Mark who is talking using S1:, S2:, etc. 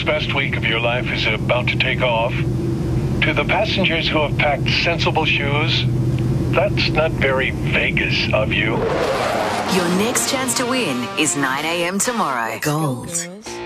S1: best week of your life is about to take off. To the passengers who have packed sensible shoes, that's not very Vegas of you.
S2: Your next chance to win is 9 a.m. tomorrow. Gold.